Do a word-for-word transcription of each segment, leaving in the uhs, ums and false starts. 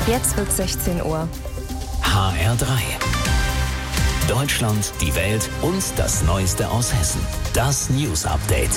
Jetzt wird sechzehn Uhr. H R drei. Deutschland, die Welt und das Neueste aus Hessen. Das News Update.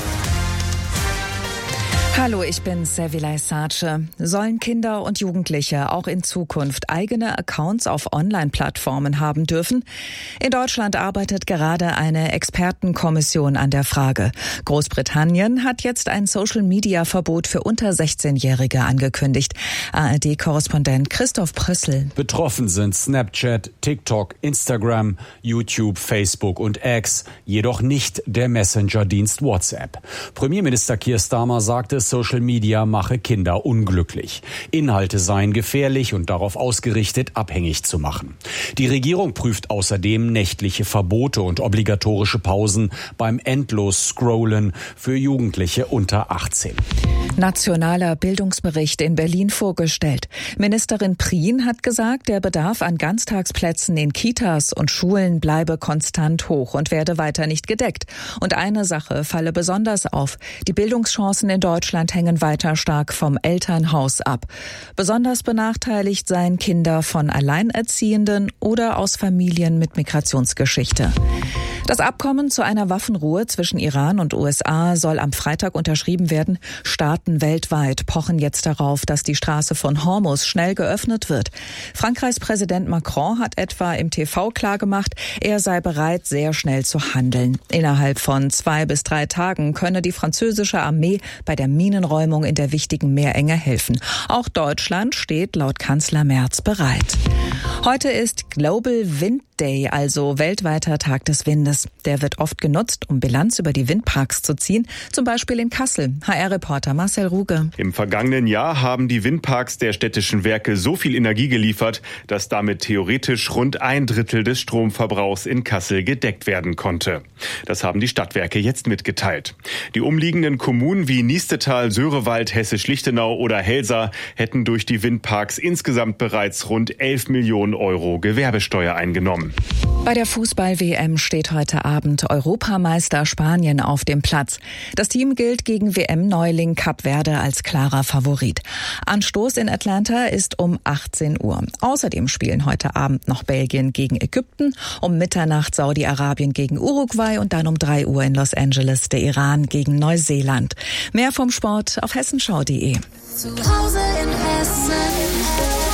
Hallo, ich bin Servilay Sace. Sollen Kinder und Jugendliche auch in Zukunft eigene Accounts auf Online-Plattformen haben dürfen? In Deutschland arbeitet gerade eine Expertenkommission an der Frage. Großbritannien hat jetzt ein Social-Media-Verbot für unter sechzehnjährige angekündigt. A R D-Korrespondent Christoph Prössel. Betroffen sind Snapchat, TikTok, Instagram, YouTube, Facebook und X, jedoch nicht der Messenger-Dienst WhatsApp. Premierminister Keir Starmer sagte, Social Media mache Kinder unglücklich. Inhalte seien gefährlich und darauf ausgerichtet, abhängig zu machen. Die Regierung prüft außerdem nächtliche Verbote und obligatorische Pausen beim Endlos-Scrollen für Jugendliche unter achtzehn. Nationaler Bildungsbericht in Berlin vorgestellt. Ministerin Prien hat gesagt, der Bedarf an Ganztagsplätzen in Kitas und Schulen bleibe konstant hoch und werde weiter nicht gedeckt. Und eine Sache falle besonders auf. Die Bildungschancen in Deutschland hängen weiter stark vom Elternhaus ab. Besonders benachteiligt seien Kinder von Alleinerziehenden oder aus Familien mit Migrationsgeschichte. Das Abkommen zu einer Waffenruhe zwischen Iran und U S A soll am Freitag unterschrieben werden. Staaten weltweit pochen jetzt darauf, dass die Straße von Hormuz schnell geöffnet wird. Frankreichs Präsident Macron hat etwa im T V klargemacht, er sei bereit, sehr schnell zu handeln. Innerhalb von zwei bis drei Tagen könne die französische Armee bei der Minenräumung in der wichtigen Meerenge helfen. Auch Deutschland steht laut Kanzler Merz bereit. Heute ist Global Wind Day, also weltweiter Tag des Windes. Der wird oft genutzt, um Bilanz über die Windparks zu ziehen, zum Beispiel in Kassel. H R-Reporter Marcel Ruge. Im vergangenen Jahr haben die Windparks der städtischen Werke so viel Energie geliefert, dass damit theoretisch rund ein Drittel des Stromverbrauchs in Kassel gedeckt werden konnte. Das haben die Stadtwerke jetzt mitgeteilt. Die umliegenden Kommunen wie Niestetal, Söhrewald, Hessisch-Lichtenau oder Helsa hätten durch die Windparks insgesamt bereits rund elf Millionen Euro Gewerbesteuer eingenommen. Bei der Fußball-W M steht heute Abend Europameister Spanien auf dem Platz. Das Team gilt gegen W M-Neuling Kap Verde als klarer Favorit. Anstoß in Atlanta ist um achtzehn Uhr. Außerdem spielen heute Abend noch Belgien gegen Ägypten, um Mitternacht Saudi-Arabien gegen Uruguay und dann um drei Uhr in Los Angeles der Iran gegen Neuseeland. Mehr vom Sport auf hessenschau punkt de. Zu Hause in Hessen.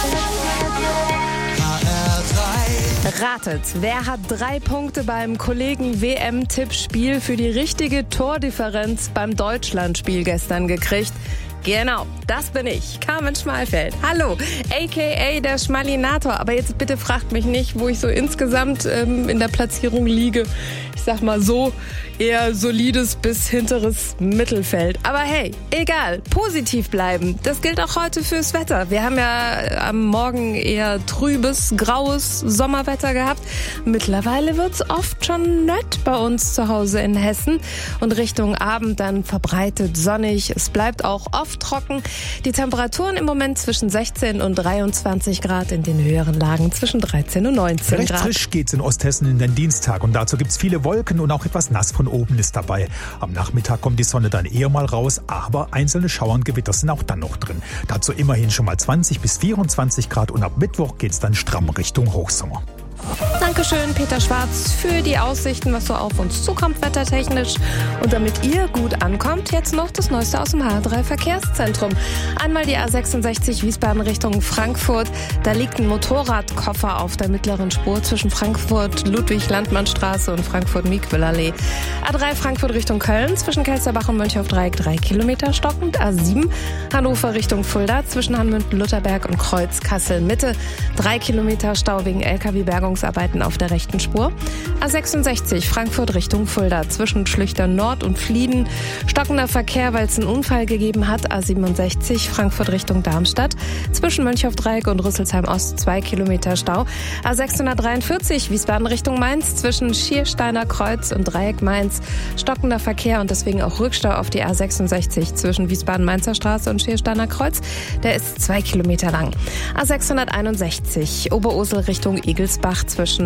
Ratet, wer hat drei Punkte beim Kollegen W M-Tippspiel für die richtige Tordifferenz beim Deutschlandspiel gestern gekriegt? Genau, das bin ich, Carmen Schmalfeld. Hallo, aka der Schmalinator. Aber jetzt bitte fragt mich nicht, wo ich so insgesamt ähm, in der Platzierung liege. Ich sag mal so, eher solides bis hinteres Mittelfeld. Aber hey, egal, positiv bleiben. Das gilt auch heute fürs Wetter. Wir haben ja am Morgen eher trübes, graues Sommerwetter gehabt. Mittlerweile wird's oft schon nett bei uns zu Hause in Hessen. Und Richtung Abend dann verbreitet sonnig. Es bleibt auch oft trocken. Die Temperaturen im Moment zwischen sechzehn und dreiundzwanzig Grad, in den höheren Lagen zwischen dreizehn und neunzehn Recht Grad. frisch geht's in Osthessen in den Dienstag und dazu gibt's viele Wolken und auch etwas nass von oben ist dabei. Am Nachmittag kommt die Sonne dann eher mal raus, aber einzelne Schauer und Gewitter sind auch dann noch drin. Dazu immerhin schon mal zwanzig bis vierundzwanzig Grad und ab Mittwoch geht's dann stramm Richtung Hochsommer. Dankeschön, Peter Schwarz, für die Aussichten, was so auf uns zukommt, wettertechnisch. Und damit ihr gut ankommt, jetzt noch das Neueste aus dem H R drei Verkehrszentrum. Einmal die A sechsundsechzig Wiesbaden Richtung Frankfurt. Da liegt ein Motorradkoffer auf der mittleren Spur zwischen Frankfurt Ludwig-Landmann-Straße und Frankfurt-Miquel-Allee. A drei Frankfurt Richtung Köln zwischen Kelsterbach und Mönchhoff-Dreieck drei Kilometer stockend. A sieben Hannover Richtung Fulda zwischen Hanmünden-Lutherberg und Kreuz Kassel-Mitte. drei Kilometer Stau wegen L K W-Bergungs Arbeiten auf der rechten Spur. A sechsundsechzig Frankfurt Richtung Fulda zwischen Schlüchtern Nord und Flieden. Stockender Verkehr, weil es einen Unfall gegeben hat. A siebenundsechzig Frankfurt Richtung Darmstadt zwischen Mönchhoff-Dreieck und Rüsselsheim Ost zwei Kilometer Stau. A sechshundertdreiundvierzig Wiesbaden Richtung Mainz zwischen Schiersteiner Kreuz und Dreieck Mainz. Stockender Verkehr und deswegen auch Rückstau auf die A sechsundsechzig zwischen Wiesbaden-Mainzer Straße und Schiersteiner Kreuz. Der ist zwei Kilometer lang. A sechshunderteinundsechzig Oberursel Richtung Egelsbach zwischen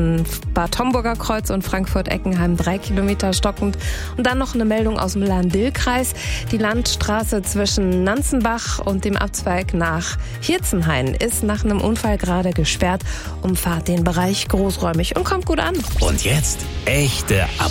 zwischen Bad Homburger Kreuz und Frankfurt-Eckenheim drei Kilometer stockend. Und dann noch eine Meldung aus dem Lahn-Dill-Kreis. Die Landstraße zwischen Nanzenbach und dem Abzweig nach Hirzenhain ist nach einem Unfall gerade gesperrt. Umfahrt den Bereich großräumig und kommt gut an. Und jetzt echte Ab